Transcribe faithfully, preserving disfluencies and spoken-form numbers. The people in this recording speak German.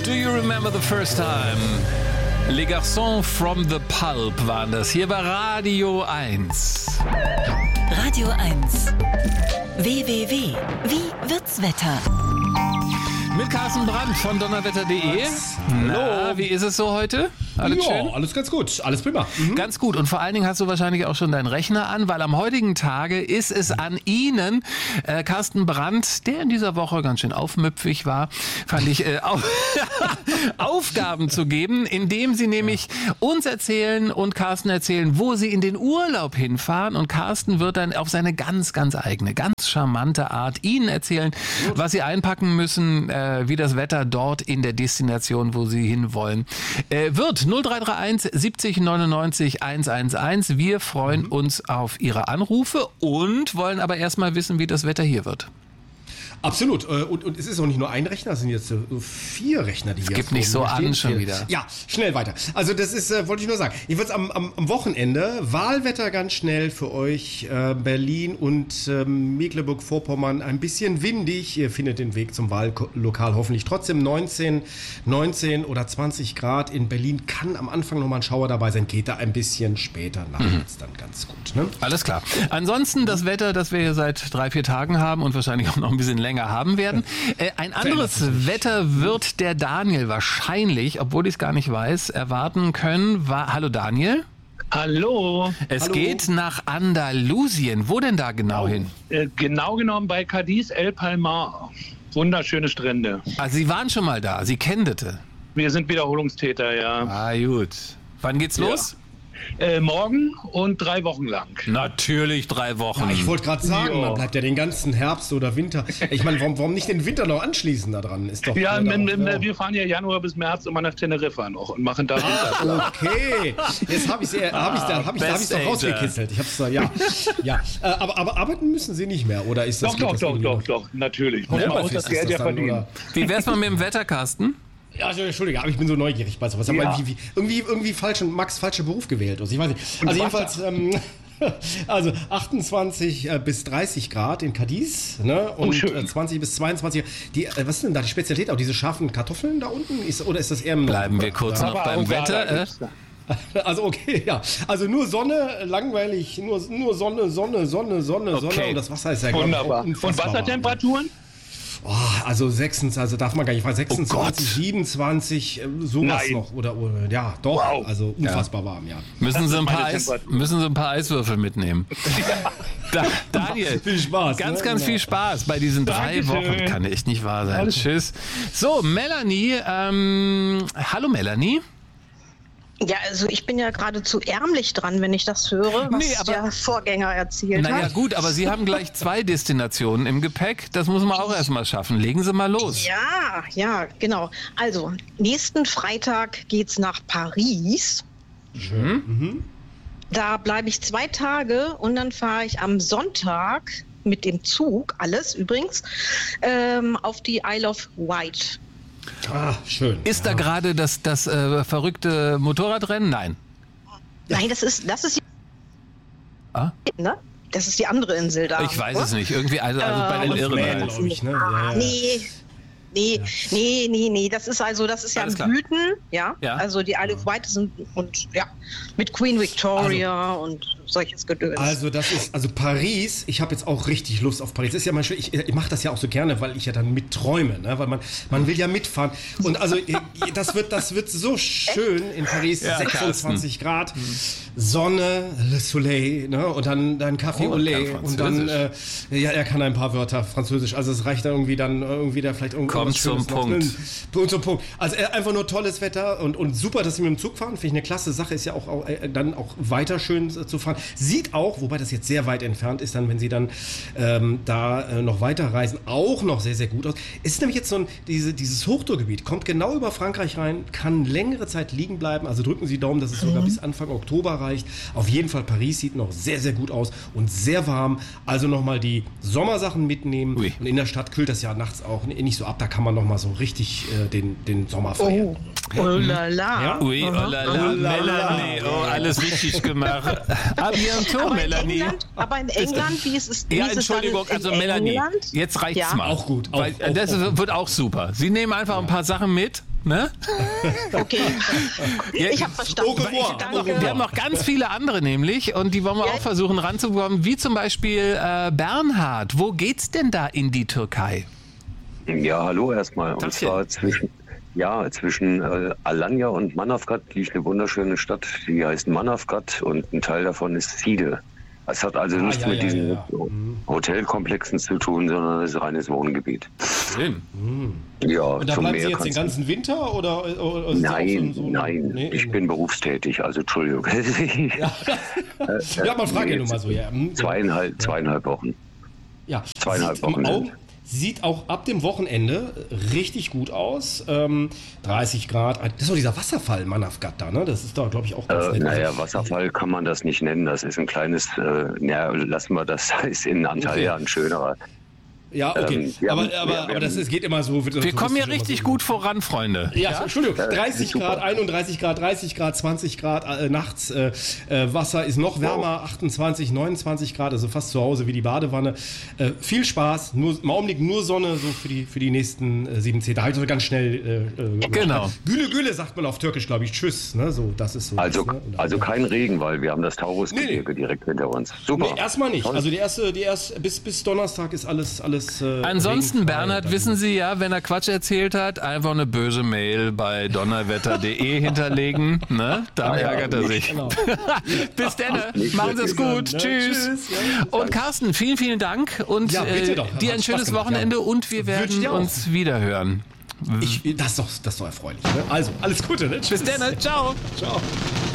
Do you remember the first time? Les Garçons from the Pulp waren das hier bei Radio eins. Radio eins. W W W. Wie wird's Wetter? Mit Carsten Brandt von donnerwetter punkt de. Na, wie ist es so heute? Alles ja, schön? alles ganz gut, alles prima. Mhm. Ganz gut. Und vor allen Dingen hast du wahrscheinlich auch schon deinen Rechner an, weil am heutigen Tage ist es an Ihnen, äh, Carsten Brandt, der in dieser Woche ganz schön aufmüpfig war, fand ich, äh, auf Aufgaben zu geben, indem Sie nämlich uns erzählen und Carsten erzählen, wo Sie in den Urlaub hinfahren. Und Carsten wird dann auf seine ganz, ganz eigene, ganz charmante Art Ihnen erzählen, was Sie einpacken müssen, äh, wie das Wetter dort in der Destination, wo Sie hinwollen, äh, wird. null drei drei eins siebzig neunundneunzig hundertelf. Wir freuen mhm. uns auf Ihre Anrufe und wollen aber erstmal wissen, wie das Wetter hier wird. Absolut. Und, und es ist auch nicht nur ein Rechner, es sind jetzt so vier Rechner, die es hier gibt nicht so an schon wieder. Ja, schnell weiter. Also das ist, äh, wollte ich nur sagen. Ich würde am, am, am Wochenende, Wahlwetter ganz schnell für euch, äh, Berlin und äh, Mecklenburg-Vorpommern, ein bisschen windig. Ihr findet den Weg zum Wahllokal hoffentlich trotzdem. neunzehn, neunzehn oder zwanzig Grad in Berlin. Kann am Anfang nochmal ein Schauer dabei sein, geht da ein bisschen später nachts mhm. dann ganz gut. Ne? Alles klar. Ansonsten das Wetter, das wir hier seit drei, vier Tagen haben und wahrscheinlich auch noch ein bisschen länger haben werden. Äh, ein anderes Wetter wird der Daniel wahrscheinlich, obwohl ich es gar nicht weiß, erwarten können. War, hallo Daniel. Hallo. Es Hallo. geht nach Andalusien. Wo denn da genau oh. hin? Äh, genau genommen bei Cadiz El Palmar. Wunderschöne Strände. Also Sie waren schon mal da, Sie kennen das. Wir sind Wiederholungstäter, ja. Ah gut. Wann geht's ja. los? Äh, morgen und drei Wochen lang. Natürlich drei Wochen. Ja, ich wollte gerade sagen, jo. man bleibt ja den ganzen Herbst oder Winter. Ich meine, warum, warum nicht den Winter noch anschließen da dran? Ist doch ja, m- m- ja, wir fahren ja Januar bis März immer nach Teneriffa noch und machen da ah, okay, jetzt habe ich es hab ich's, hab ich, hab ich's doch rausgekitzelt. Ich hab's, ja, ja. Äh, aber, aber arbeiten müssen Sie nicht mehr, oder ist das? Doch, doch, doch, doch, doch, natürlich. Muss ja, man auch das Geld ja verdienen. Wie wär's mal mit dem Wetter, Carsten? Ja, also, Entschuldige, aber ich bin so neugierig bei sowas. Ja. Aber irgendwie, irgendwie, irgendwie falschen, Max falscher Beruf gewählt. Also ich weiß nicht. Also jedenfalls, ähm, also achtundzwanzig äh, bis dreißig Grad in Cadiz, ne? Und oh, äh, zwanzig bis zweiundzwanzig. Die, äh, was ist denn da die Spezialität? Auch diese scharfen Kartoffeln da unten? Ist, oder ist das eher im Bleiben wir kurz ja. noch beim Wetter. Äh? Also okay, ja. Also nur Sonne, langweilig, nur, nur Sonne, Sonne, Sonne, Sonne, okay. Sonne. Und das Wasser ist ja wunderbar. Und Wassertemperaturen? Oh, also sechsundzwanzig, also darf man gar nicht, weil sechsundzwanzig, oh siebenundzwanzig, sowas Nein. noch. Oder, oder ja, doch, wow. also unfassbar ja. warm, ja. Müssen Sie, ein paar Eis, müssen Sie ein paar Eiswürfel mitnehmen. da, Daniel, viel Spaß. Ganz, ne? ganz genau. viel Spaß bei diesen drei Dankeschön. Wochen. Kann echt nicht wahr sein. Alles. Tschüss. So, Melanie, ähm, hallo Melanie. Ja, also ich bin ja geradezu ärmlich dran, wenn ich das höre, was nee, aber, der Vorgänger erzählt naja, hat. Naja gut, aber Sie haben gleich zwei Destinationen im Gepäck. Das muss man auch erstmal schaffen. Legen Sie mal los. Ja, ja, genau. Also, nächsten Freitag geht's nach Paris. Schön. Mhm. Da bleibe ich zwei Tage und dann fahre ich am Sonntag mit dem Zug, alles übrigens, ähm, auf die Isle of Wight. Ah, schön. Ist ja. da gerade das, das äh, verrückte Motorradrennen? Nein. Nein, das ist, das ist die, ah? ne? Das ist die andere Insel da. Ich weiß oder? es nicht. Irgendwie, also, also äh, bei den Irren. Man, glaube ich, ne? Ja, ja. Nee. Nee, ja. nee, nee, nee, das ist also, das ist ja in Blüten, ja? ja, also die Isle of Wight sind und ja, mit Queen Victoria also, und solches Gedöns. Also das ist, also Paris, ich habe jetzt auch richtig Lust auf Paris. Das ist ja manchmal, ich, ich mache das ja auch so gerne, weil ich ja dann mitträume, ne? Weil man, man will ja mitfahren und also das wird, das wird so schön in Paris, ja, sechsundzwanzig Grad, mhm. Sonne, Le Soleil, ne? Und dann, dann Café au lait und dann, äh, ja, er kann ein paar Wörter Französisch, also es reicht dann irgendwie dann irgendwie da vielleicht irgendwie Kommt zum Punkt. Punkt zum Punkt. Also einfach nur tolles Wetter und, und super, dass Sie mit dem Zug fahren. Finde ich eine klasse Sache. Ist ja auch, auch äh, dann auch weiter schön äh, zu fahren. Sieht auch, wobei das jetzt sehr weit entfernt ist, dann, wenn Sie dann ähm, da äh, noch weiter reisen, auch noch sehr, sehr gut aus. Es ist nämlich jetzt so ein, diese, dieses Hochtourgebiet, kommt genau über Frankreich rein, kann längere Zeit liegen bleiben. Also drücken Sie Daumen, dass es mhm. sogar bis Anfang Oktober reicht. Auf jeden Fall, Paris sieht noch sehr, sehr gut aus und sehr warm. Also nochmal die Sommersachen mitnehmen. Ui. Und in der Stadt kühlt das ja nachts auch nicht so ab. Da kann man noch mal so richtig äh, den, den Sommer feiern. Oh, oh la la. Ja? Ui, oh la la. Melanie, oh, alles richtig gemacht. A bientôt, aber Melanie. In England, aber in England, wie ist es? Wie ja, ist Entschuldigung, es also in Melanie, England? jetzt reicht's ja. mal. Auch gut. Auch, Weil, auch, das auch, wird auch super. Sie nehmen einfach ja. ein paar Sachen mit. ne? Okay. Ich habe verstanden. Danke. Wir haben noch ganz viele andere nämlich und die wollen wir ja auch versuchen ranzubekommen, wie zum Beispiel äh, Bernhard. Wo geht's denn da in die Türkei? Ja, hallo erstmal. Und Tachchen. zwar zwischen, ja, zwischen äh, Alanya und Manavgat liegt eine wunderschöne Stadt, die heißt Manavgat und ein Teil davon ist Side. Es hat also Ah, nichts ja, mit ja, diesen ja, ja. Hotelkomplexen zu tun, sondern es ist reines Wohngebiet. Schön. Ja, Und da zum bleiben Sie Meer jetzt den kannst du- ganzen Winter oder? oder oder ist das auch Nein, so, so nein, nee, ich nee. bin berufstätig, also Entschuldigung. Ja, ja man fragt ja nur mal so, ja. Hm, Zweieinhalb, zweieinhalb Wochen. Ja, Zweieinhalb sieht im Wochen Augen, sind. sieht auch ab dem Wochenende richtig gut aus. Ähm, dreißig Grad. Das ist doch dieser Wasserfall Manavgat da, ne? Das ist da, glaube ich, auch ganz Äh, nett. naja, Wasserfall kann man das nicht nennen. Das ist ein kleines, äh, naja, lassen wir das, das ist in Antalya Okay. ein schönerer. Ja, okay. ähm, wir aber haben- aber, wir- aber wir das haben- ist, geht immer so. Wir kommen hier richtig gut voran, Freunde. Ja, Entschuldigung, dreißig super. Grad, einunddreißig Grad, dreißig Grad, zwanzig Grad äh, nachts. Äh, äh, Wasser ist noch wärmer, achtundzwanzig, neunundzwanzig Grad, also fast zu Hause wie die Badewanne. Äh, viel Spaß, nur, im Augenblick nur Sonne so für die, für die nächsten äh, sieben, zehn Tage. Also ganz schnell. Äh, äh, Genau. Güle, Güle sagt man auf Türkisch, glaube ich. Tschüss. Ne? So, das ist so. Also, das, ne? Und also kein Regen, weil wir haben das Taurusgebirge Nee, nee. direkt hinter uns. Super. Nee, erstmal nicht. Toll. Also die erste, die erste, bis, bis Donnerstag ist alles, alles. Äh, Ansonsten, regenfrei. Bernhard, wissen Sie ja, wenn er Quatsch erzählt hat, einfach eine böse Mail bei donnerwetter punkt de hinterlegen, ne? Dann Ja, ja, ärgert er sich. Genau. Bis dann, Nicht machen Sie es wirklich. gut, Ne? tschüss. Tschüss, ja. Und Carsten, vielen, vielen Dank und Ja, bitte äh, doch. Hat dir ein Spaß schönes gemacht, Wochenende ja. und wir Wünsche werden dir auch. uns wiederhören. Ich, das, ist doch, das ist doch erfreulich. Ne? Also, alles Gute. Ne? Bis dann, ciao. Ciao.